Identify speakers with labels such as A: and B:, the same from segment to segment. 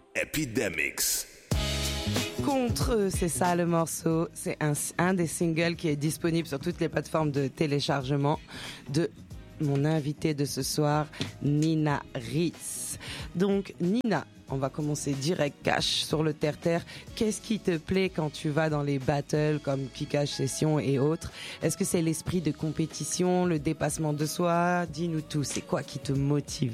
A: Epidemics.
B: Contre, c'est ça le morceau. C'est un des singles qui est disponible sur toutes les plateformes de téléchargement de mon invité de ce soir, Nina Ritz. Donc Nina, on va commencer direct cash sur le terre-terre. Qu'est-ce qui te plaît quand tu vas dans les battles comme Kikash Session et autres? Est-ce que c'est l'esprit de compétition, le dépassement de soi? Dis-nous tout, c'est quoi qui te motive?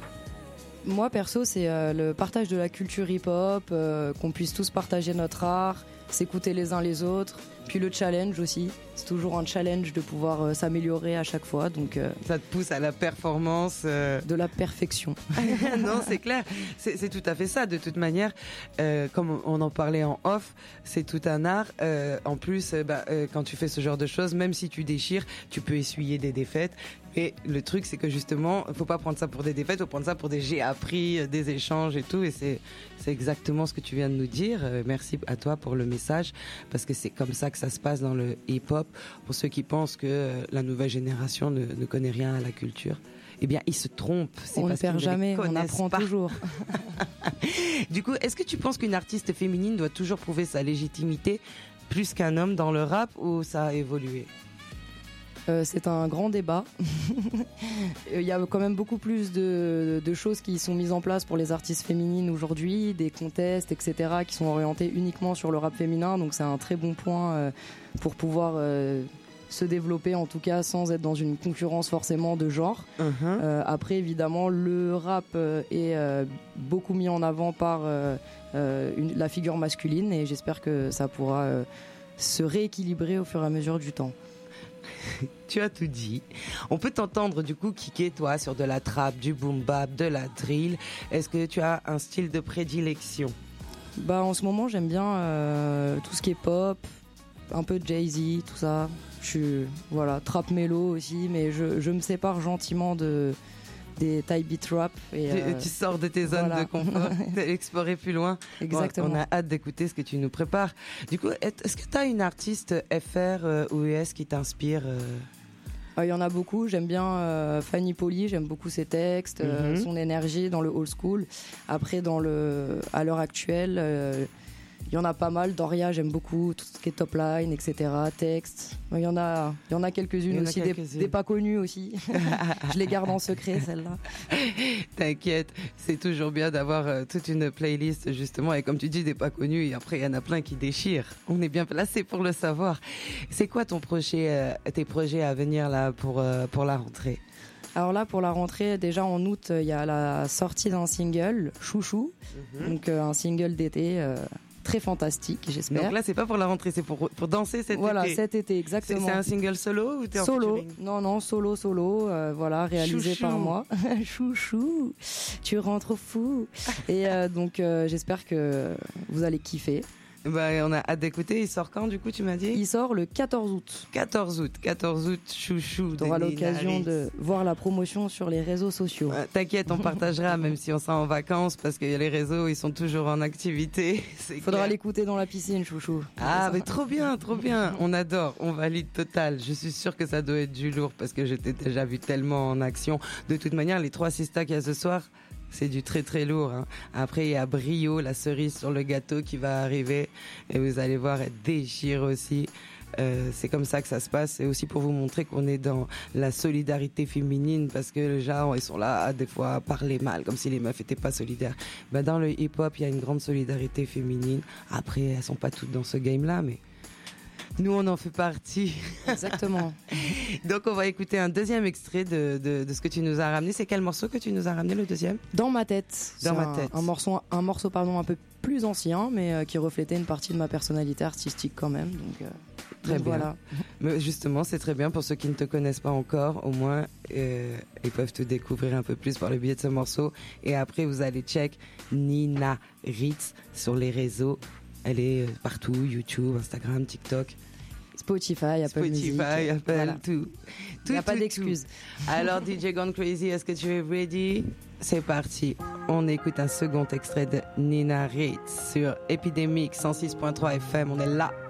C: Moi perso, c'est le partage de la culture hip-hop, qu'on puisse tous partager notre art, s'écouter les uns les autres, puis le challenge aussi. C'est toujours un challenge de pouvoir s'améliorer à chaque fois, donc
B: ça te pousse à la performance,
C: de la perfection.
B: Non, c'est clair, c'est tout à fait ça. De toute manière, comme on en parlait en off, c'est tout un art. En plus, quand tu fais ce genre de choses, même si tu déchires, tu peux essuyer des défaites. Et le truc, c'est que justement, faut pas prendre ça pour des défaites, faut prendre ça pour des j'ai appris, des échanges et tout. Et c'est exactement ce que tu viens de nous dire. Merci à toi pour le message, parce que c'est comme ça que ça se passe dans le hip-hop. Pour ceux qui pensent que la nouvelle génération ne connaît rien à la culture, eh bien, ils se trompent.
C: On ne perd jamais, on apprend toujours.
B: Du coup, est-ce que tu penses qu'une artiste féminine doit toujours prouver sa légitimité plus qu'un homme dans le rap, ou ça a évolué?
C: C'est un grand débat. Il y a quand même beaucoup plus de choses qui sont mises en place pour les artistes féminines aujourd'hui, des contests, etc., qui sont orientés uniquement sur le rap féminin. Donc c'est un très bon point pour pouvoir se développer, en tout cas sans être dans une concurrence forcément de genre. Après, évidemment, le rap est beaucoup mis en avant par la figure masculine, et j'espère que ça pourra se rééquilibrer au fur et à mesure du temps.
B: Tu as tout dit. On peut t'entendre du coup kicker toi sur de la trap, du boom bap, de la drill. Est-ce que tu as un style de prédilection?
C: En ce moment, j'aime bien tout ce qui est pop, un peu de Jay-Z, tout ça. Je suis trap mélo aussi, mais je me sépare gentiment des type beat rap. Et,
B: tu sors de tes zones de confort, explorer plus loin.
C: Exactement.
B: Bon, on a hâte d'écouter ce que tu nous prépares. Du coup, est-ce que tu as une artiste FR ou US qui t'inspire?
C: Il y en a beaucoup. J'aime bien Fanny Poli, j'aime beaucoup ses textes, son énergie dans le old school. Après, à l'heure actuelle, il y en a pas mal. Doria, j'aime beaucoup tout ce qui est top line, etc. Texte. Il y en a quelques-unes aussi, des pas connues aussi. Je les garde en secret, celles-là.
B: T'inquiète, c'est toujours bien d'avoir toute une playlist, justement. Et comme tu dis, des pas connus, et après, il y en a plein qui déchirent. On est bien placé pour le savoir. C'est quoi tes projets à venir là pour la rentrée?
C: Alors là, pour la rentrée, déjà en août, il y a la sortie d'un single, Chouchou. Donc un single d'été très fantastique, j'espère.
B: Donc là, c'est pas pour la rentrée, c'est pour danser cet été.
C: Voilà, cet été, exactement.
B: C'est un single solo ou t'es en
C: solo?
B: featuring?
C: Non, solo, réalisé
B: Chouchou.
C: par moi. Chouchou, tu rends trop fou. Et donc, j'espère que vous allez kiffer.
B: On a hâte d'écouter. Il sort quand, du coup, tu m'as dit?
C: Il sort le 14 août.
B: 14 août, Chouchou.
C: Tu auras l'occasion de voir la promotion sur les réseaux sociaux.
B: T'inquiète, on partagera, même si on sera en vacances, parce que les réseaux, ils sont toujours en activité.
C: Faudra l'écouter dans la piscine, Chouchou.
B: Ah, mais trop bien. On adore, on valide total. Je suis sûre que ça doit être du lourd, parce que je t'ai déjà vu tellement en action. De toute manière, les 3 sistas qu'il y a ce soir, c'est du très très lourd. Après, il y a Brio, la cerise sur le gâteau qui va arriver. Et vous allez voir, elle déchire aussi. C'est comme ça que ça se passe. C'est aussi pour vous montrer qu'on est dans la solidarité féminine, parce que les gens, ils sont là, des fois, à parler mal, comme si les meufs étaient pas solidaires. Dans le hip-hop, il y a une grande solidarité féminine. Après, elles sont pas toutes dans ce game-là, mais nous, on en fait partie.
C: Exactement.
B: Donc, on va écouter un deuxième extrait de ce que tu nous as ramené. C'est quel morceau que tu nous as ramené, le deuxième?
C: Dans ma tête.
B: Dans ma tête.
C: Un morceau, un peu plus ancien, mais qui reflétait une partie de ma personnalité artistique quand même.
B: Très bien.
C: Voilà.
B: Mais justement, c'est très bien pour ceux qui ne te connaissent pas encore. Au moins, ils peuvent te découvrir un peu plus par le biais de ce morceau. Et après, vous allez check Nina Ritz sur les réseaux. Elle est partout, YouTube, Instagram, TikTok.
C: Spotify, Apple Music.
B: Voilà. Tout.
C: Il n'y a pas d'excuses.
B: Alors, DJ Gone Crazy, est-ce que tu es ready? C'est parti. On écoute un second extrait de Nina Ritz sur Epidemic 106.3 FM. On est là.